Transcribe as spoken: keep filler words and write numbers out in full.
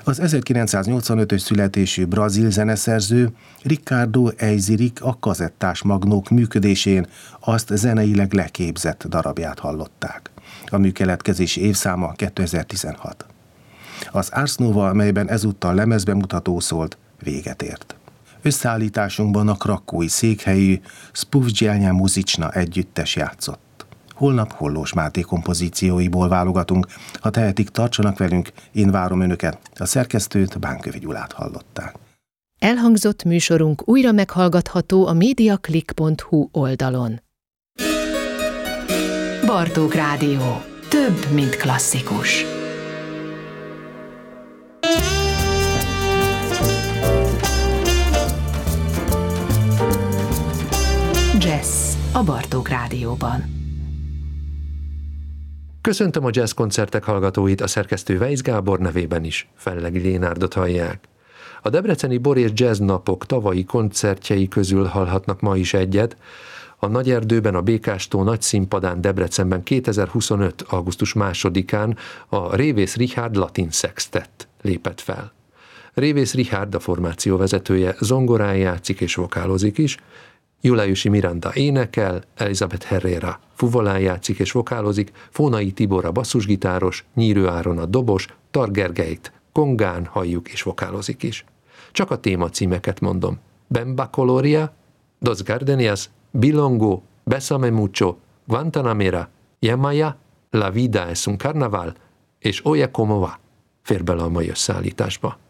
Az ezerkilencszáznyolcvanötös születésű brazil zeneszerző Ricardo Eizirik a kazettás magnók működésén azt zeneileg leképzett darabját hallották. A mű keletkezési évszáma kétezer-tizenhat. Az Ars Nova, melyben ezúttal lemezbemutató szólt, véget ért. Összeállításunkban a krakói székhelyű Spółdzielnia Muzyczna együttes játszott. Holnap Hollós Máté kompozícióiból válogatunk. Ha tehetik, tartsanak velünk, én várom önöket. A szerkesztőt, Bánkövi Gyulát hallották. Elhangzott műsorunk újra meghallgatható a mediaclick pont hu oldalon. Bartók Rádió. Több, mint klasszikus. Jazz a Bartók Rádióban. Köszöntöm a jazz koncertek hallgatóit, a szerkesztő Weisz Gábor nevében is Fellegi Lénárdot hallják. A debreceni Bor és Jazz Napok tavalyi koncertjei közül hallhatnak ma is egyet. A Nagyerdőben, a Békástó nagy színpadán Debrecenben kétezer-huszonöt. augusztus másodikán a Révész Richárd Latin Sextett lépett fel. Révész Richárd, a formáció vezetője, zongorán játszik és vokálozik is, Julájusi Miranda énekel, Elizabeth Herrera fuvolán játszik és vokálozik, Fónai Tibor a basszusgitáros, Nyírő Áron a dobos, Tar Gergelyt kongán halljuk és vokálozik is. Csak a témacímeket mondom. Bemba Coloria, Dos Gardenias, Bilongo, Bésame Mucho, Guantanamera, Yamaya, La Vida es un Carnaval és Oye Como Va fér bele a mai összeállításba.